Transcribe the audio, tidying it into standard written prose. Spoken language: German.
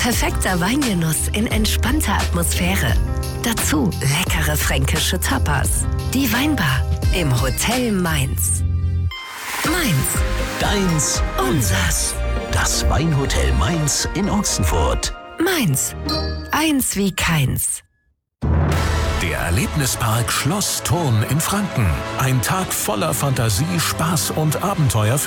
Perfekter Weingenuss in entspannter Atmosphäre. Dazu leckere fränkische Tapas. Die Weinbar im Hotel Mainz. Mainz. Deins, unsers. Das Weinhotel Mainz in Ochsenfurt. Mainz. Eins wie keins. Der Erlebnispark Schloss Thurn in Franken. Ein Tag voller Fantasie, Spaß und Abenteuer